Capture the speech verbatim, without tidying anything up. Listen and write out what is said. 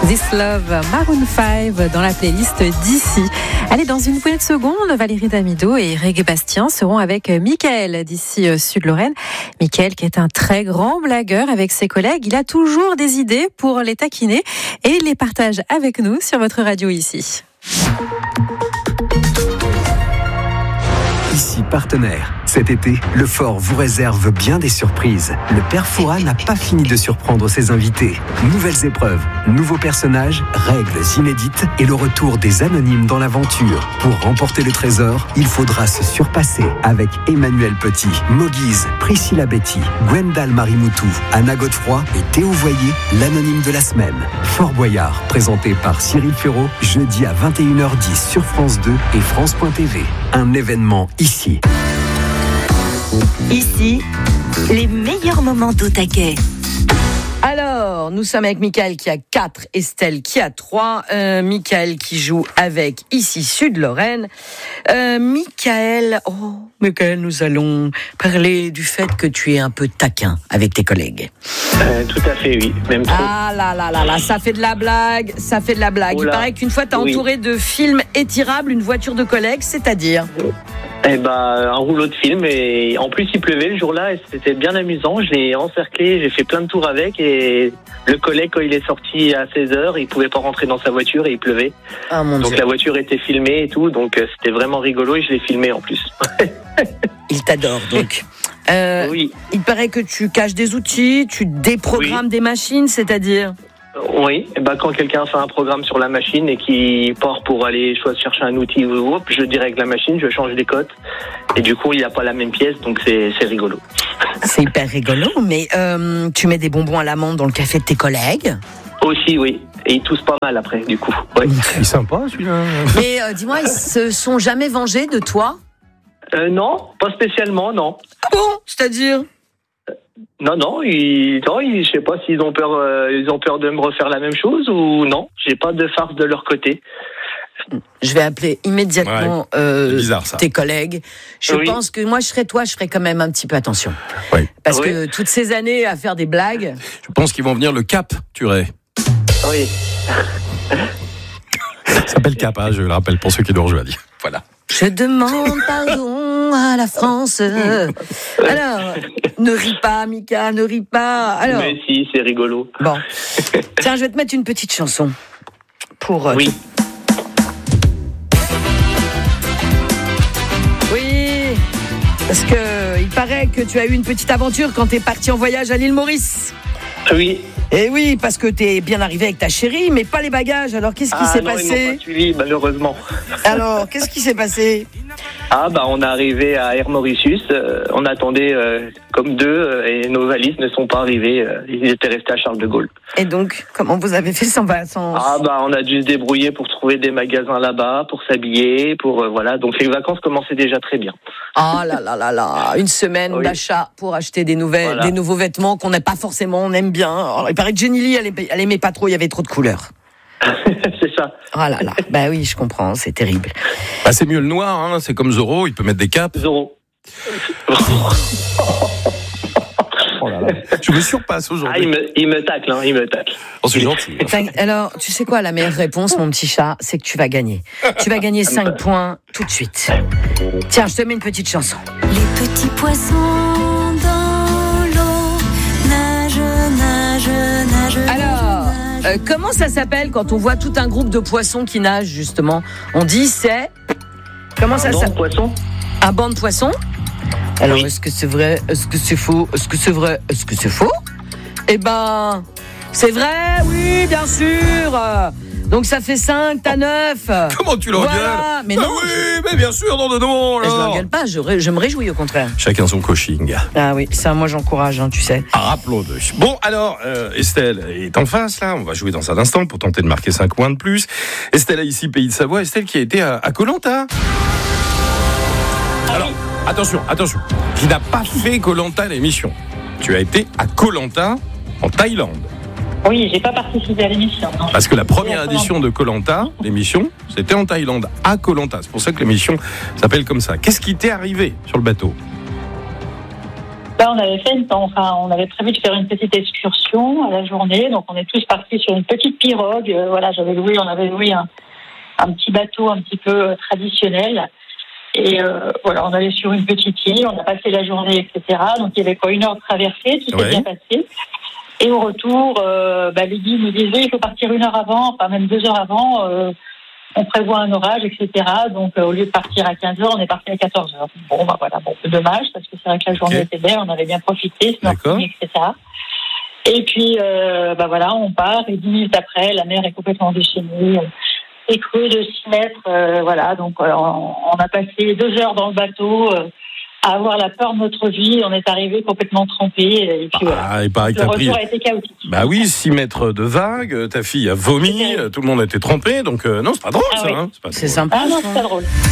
This Love, Maroon cinq dans la playlist d'ici. Allez, dans une poignée de secondes, Valérie Damido et Reggae Bastien seront avec Mickaël d'ici Sud-Lorraine. Mickaël qui est un très grand blagueur avec ses collègues. Il a toujours des idées pour les taquiner et il les partage avec nous sur votre radio ici. Ici partenaire. Cet été, le Fort vous réserve bien des surprises. Le Père Fouras n'a pas fini de surprendre ses invités. Nouvelles épreuves, nouveaux personnages, règles inédites et le retour des anonymes dans l'aventure. Pour remporter le trésor, il faudra se surpasser avec Emmanuel Petit, Moguise, Priscilla Betty, Gwendal Marimoutou, Anna Godefroy et Théo Voyer, l'anonyme de la semaine. Fort Boyard, présenté par Cyril Ferraud, jeudi à vingt et une heures dix sur France deux et France point T V. Un événement ici. Ici, les meilleurs moments d'au taquet. Alors, nous sommes avec Mickaël qui a quatre, Estelle qui a trois, euh, Mickaël qui joue avec ici Sud-Lorraine. Euh, Mickaël, oh, Mickaël, nous allons parler du fait que tu es un peu taquin avec tes collègues. Euh, tout à fait, oui, même trop. Ah là là là là, ça fait de la blague, ça fait de la blague. Oula. Il paraît qu'une fois, t'as Oui. entouré de films étirables une voiture de collègues, c'est-à-dire Eh ben, un rouleau de film et en plus il pleuvait le jour-là et c'était bien amusant. Je l'ai encerclé, j'ai fait plein de tours avec et le collègue quand il est sorti à seize heures, il pouvait pas rentrer dans sa voiture et il pleuvait. Ah mon Donc Dieu. la voiture était filmée et tout, donc euh, c'était vraiment rigolo et je l'ai filmé en plus. Il t'adore donc. Euh, Oui, Il paraît que tu caches des outils, tu déprogrammes Oui. des machines, c'est-à-dire oui. Eh ben, quand quelqu'un fait un programme sur la machine et qui part pour aller soit chercher un outil ou autre, je dérègle la machine, je change les cotes et du coup il n'y a pas la même pièce, donc c'est, c'est rigolo. C'est hyper rigolo, mais euh, tu mets des bonbons à l'amande dans le café de tes collègues. Aussi, oui. Et ils toussent pas mal après, du coup. Ouais. Il est sympa celui-là. Mais euh, dis-moi, ils se sont jamais vengés de toi? Euh, non, pas spécialement, non. Ah bon? C'est-à-dire? Non, non, ils, non, ils, je sais pas s'ils ont peur, euh, ils ont peur de me refaire la même chose ou non. J'ai pas de farce de leur côté. Je vais appeler immédiatement Ouais, euh, c'est bizarre, ça. tes collègues. Je Oui. pense que moi, je serais toi, je ferais quand même un petit peu attention. Oui. Parce Oui. que toutes ces années à faire des blagues, Je pense qu'ils vont venir le Cap, Turet. Oui. Ça s'appelle Cap, hein, je le rappelle pour ceux qui nous rejoignent. Voilà. je demande pardon à la France. Alors, ne ris pas, Mika, ne ris pas. Alors, Mais si, c'est rigolo. bon. Tiens, je vais te mettre une petite chanson pour. euh, Oui. Oui, parce que il paraît que tu as eu une petite aventure quand t'es parti en voyage à l'île Maurice. Oui. Et oui, parce que t'es bien arrivé avec ta chérie, mais pas les bagages. Alors, qu'est-ce qui Ah s'est non, ils passé m'ont pas suivi, malheureusement. Alors, qu'est-ce qui s'est passé? Ah bah on est arrivé à Air Mauritius, euh, on attendait euh, comme deux euh, et nos valises ne sont pas arrivées, euh, ils étaient restés à Charles de Gaulle. Et donc, comment vous avez fait sans... sans... Ah bah on a dû se débrouiller pour trouver des magasins là-bas, pour s'habiller, pour euh, voilà. Donc les vacances commençaient déjà très bien. Ah là là là là, une semaine Oui. d'achat pour acheter des nouvelles, Voilà. des nouveaux vêtements qu'on n'a pas forcément, on aime bien. Alors, il paraît que Jenny Lee, elle, aimait- elle aimait pas trop, il y avait trop de couleurs. C'est ça. Ah là là, bah oui, je comprends, c'est terrible. Bah, c'est mieux le noir, hein, c'est comme Zorro, il peut mettre des capes. Zorro. Oh là là. Je me surpasse Ah, aujourd'hui. il me, il me tacle, hein, il me tacle. Oh, c'est gentil. Enfin, alors, tu sais quoi, la meilleure réponse, mon petit chat, c'est que tu vas gagner. Tu vas gagner cinq points tout de suite. Tiens, je te mets une petite chanson. Les petits poissons dans l'eau nagent, nagent, nagent. Alors, euh, comment ça s'appelle quand on voit tout un groupe de poissons qui nagent, justement? On dit c'est... Comment ça Non, s'appelle? poisson. Un banc de poissons? Alors, Oui. est-ce que c'est vrai? Est-ce que c'est faux? Est-ce que c'est vrai? Est-ce que c'est faux? Eh ben, c'est vrai, oui, bien sûr. Donc ça fait cinq, t'as neuf. Comment tu l'engueules? Voilà, mais Bah non. oui, mais bien sûr, non, non, non. Je alors. l'engueule pas, je, ré- je me réjouis au contraire. Chacun son coaching. Ah oui, ça, moi j'encourage, hein, tu sais. Ah, rappelons-le. Bon, alors, euh, Estelle est en face, là. On va jouer dans un instant pour tenter de marquer cinq points de plus. Estelle a ici, Pays de Savoie. Estelle qui a été à Koh-Lanta. Alors, attention, attention. Qui n'a pas fait Koh-Lanta l'émission. Tu as été à Koh-Lanta, en Thaïlande. Oui, j'ai pas participé à l'émission. non. Parce que la première Oui, à édition de Koh-Lanta, l'émission, c'était en Thaïlande, à Koh-Lanta. C'est pour ça que l'émission s'appelle comme ça. Qu'est-ce qui t'est arrivé sur le bateau? là, on avait fait une, enfin, on avait prévu de faire une petite excursion à la journée. Donc, on est tous partis sur une petite pirogue. Euh, voilà, j'avais loué, on avait loué un, un petit bateau un petit peu euh, traditionnel. Et euh, voilà, on allait sur une petite île, on a passé la journée, et cetera. Donc, il y avait quoi, une heure de traversée, tout s'est Ouais. bien passé. Et au retour, euh, bah, les guides nous disent oui, il faut partir une heure avant, enfin même deux heures avant. Euh, on prévoit un orage, et cetera. Donc, euh, au lieu de partir à quinze heures, on est parti à quatorze heures. Bon, bah voilà, bon, c'est dommage, parce que c'est vrai que la journée Ok. était belle, on avait bien profité, D'accord. snorkeling, et cetera. Et puis, euh, bah voilà, on part, et dix minutes après, la mer est complètement déchaînée. C'est creux de six mètres, euh, voilà. Donc, euh, on, on a passé deux heures dans le bateau, euh, à avoir la peur de notre vie. On est arrivé complètement trempés, et puis voilà. Ah, il paraît que Le t'as pris. retour a été chaotique. Bah oui, six mètres de vagues, ta fille a vomi, C'était- tout le monde était trempé, donc euh, non, c'est pas drôle Ah ça. oui. Hein, c'est pas C'est drôle. sympa. Ah non, ça. c'est pas drôle.